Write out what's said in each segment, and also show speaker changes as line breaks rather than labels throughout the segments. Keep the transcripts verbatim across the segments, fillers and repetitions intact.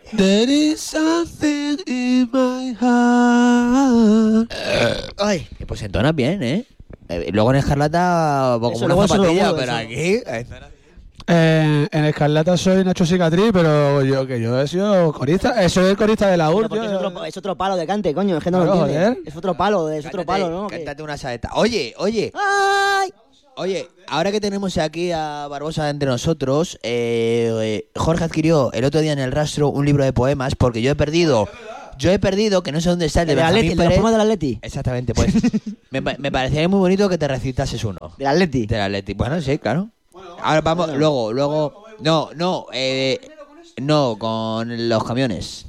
There is something in my heart.
Ay.
Pues entonas bien, ¿eh? Eh, Luego en Escarlata, como
Eso,
una
luego eso lo
zapatilla,
mudo,
pero
eso.
aquí.
Eh, en Escarlata soy Nacho Cicatriz, pero yo que yo he sido corista, eh, soy el corista de la U R.
Pero porque
yo-
es otro, es otro palo de cante, coño. Es que no
Claro,
lo entiendes.
joder.
Es otro palo, es otro palo, ¿no? Que-
Cántate una saeta. Oye, oye,
¡Ay!
oye, ahora que tenemos aquí a Barbosa entre nosotros, eh, eh, Jorge adquirió el otro día en el rastro un libro de poemas porque yo he perdido, yo he perdido, que no sé dónde está el de
¿Del
Benjamín
Atleti? ¿De los
Pérez.
poemas del Atleti?
Exactamente, pues me, pa- me parecería muy bonito que te recitases uno.
¿Del Atleti?
Del Atleti. Bueno, sí, claro. Ahora vamos,
bueno.
luego, luego. No, no, eh, no, con los camiones.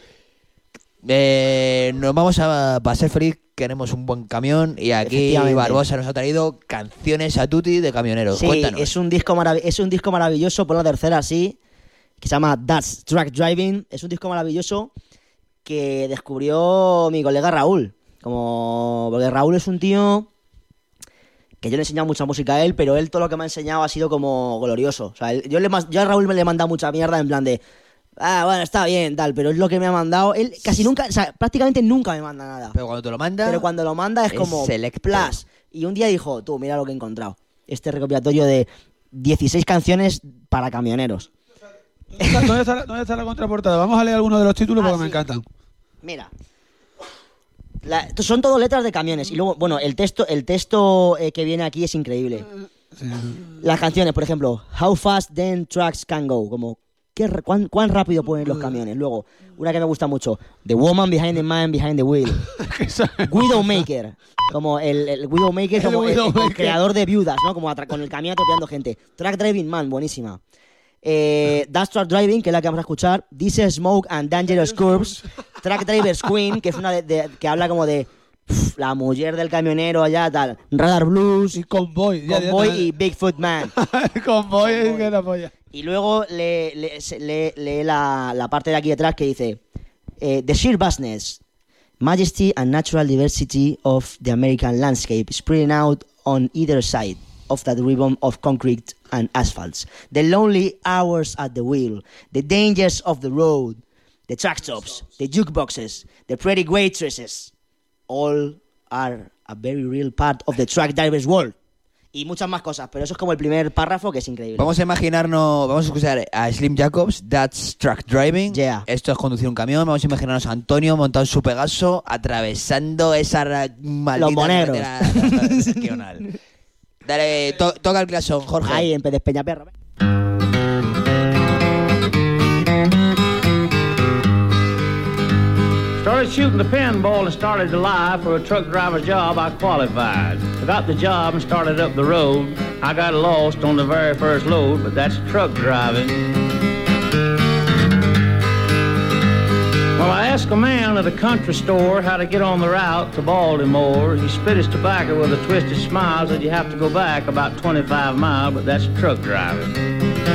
Eh, nos vamos a, para ser feliz, queremos un buen camión y aquí
Efectivamente.
Barbosa nos ha traído canciones a tutti de camioneros.
Sí,
Cuéntanos.
es un disco marav- es un disco maravilloso, por la tercera sí, que se llama That's Truck Driving. Es un disco maravilloso que descubrió mi colega Raúl. Como porque Raúl es un tío que yo le he enseñado mucha música a él, pero él todo lo que me ha enseñado ha sido como glorioso. O sea, él- yo, le, mas- yo a Raúl me le he mandado mucha mierda en plan de, ah, bueno, está bien, tal, pero es lo que me ha mandado. Él casi nunca, o sea, prácticamente nunca me manda nada.
Pero cuando te lo manda.
Pero cuando lo manda es,
es
como
selecto.
plus. Y un día dijo, tú, mira lo que he encontrado. Este recopilatorio de dieciséis canciones para camioneros.
¿Dónde está, dónde está la, dónde está la contraportada? Vamos a leer algunos de los títulos
Ah,
porque me
sí.
encantan.
Mira. La- son todo letras de camiones. Y luego, bueno, el texto, el texto eh, que viene aquí es increíble. Las canciones, por ejemplo, How fast then trucks can go. Como, ¿qué, r- cuán, ¿cuán rápido pueden ir los camiones? Luego, una que me gusta mucho. The woman behind the man behind the wheel. Widowmaker. Como el, el Widowmaker, como el, el
Widowmaker.
creador de viudas, ¿no? Como atra- con el camión atropellando gente. Truck Driving Man, buenísima. Eh, That's Truck Driving, que es la que vamos a escuchar. This is Smoke and Dangerous Curves. Truck Driver's Queen, que es una de, de- que habla como de pff, la mujer del camionero allá, tal. Radar Blues,
Y Convoy. ya,
Convoy y
directamente.
Bigfoot Man.
Convoy es que la polla.
Y luego lee, lee, se- lee- lee la, la parte de aquí detrás que dice eh, The sheer vastness, majesty and natural diversity of the American landscape spreading out on either side of that ribbon of concrete and asphalts. The lonely hours at the wheel, the dangers of the road, the truck stops, the jukeboxes, the pretty waitresses, all are a very real part of the truck driver's world. Y muchas más cosas, pero eso es como el primer párrafo que es increíble.
Vamos a imaginarnos, vamos a escuchar a Slim Jacobs, That's Truck Driving.
Yeah.
Esto es conducir un camión. Vamos a imaginarnos a Antonio montado en su Pegaso, atravesando esa ra- maldita
Los monegros.
carretera regional. Dale, to- toca el clasón, Jorge.
Ahí, en Despeñaperro.
Started shooting the pinball and started to lie. For a truck driver's job, I qualified. I got the job and started up the road. I got lost on the very first load, but that's truck driving. Well, I asked a man at a country store how to get on the route to Baltimore. He spit his tobacco with a twisted smile, said you have to go back about twenty-five miles, but that's truck driving.